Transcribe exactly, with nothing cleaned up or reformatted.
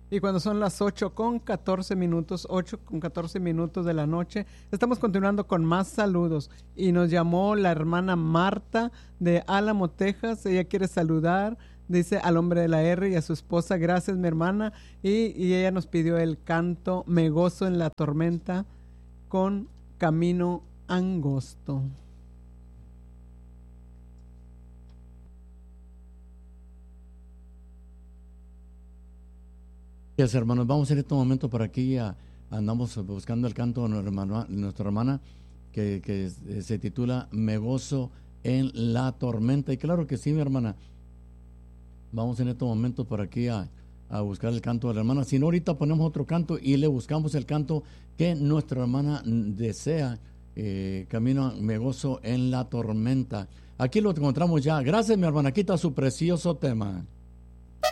Y cuando son las ocho con catorce minutos, ocho con catorce minutos de la noche, estamos continuando con más saludos. Y nos llamó la hermana Marta de Álamo, Texas. Ella quiere saludar, dice, al hombre de la R y a su esposa. Gracias, mi hermana. Y, y ella nos pidió el canto Me gozo en la tormenta con Camino Angosto. Gracias, hermanos. Vamos en este momento por aquí. A, andamos buscando el canto de nuestra hermana, nuestra hermana que, que se titula Me gozo en la tormenta. Y claro que sí, mi hermana. Vamos en este momento por aquí a, a buscar el canto de la hermana. Si no, ahorita ponemos otro canto y le buscamos el canto que nuestra hermana desea. Eh, camino, me gozo en la tormenta. Aquí lo encontramos ya. Gracias, mi hermana. Aquí está su precioso tema.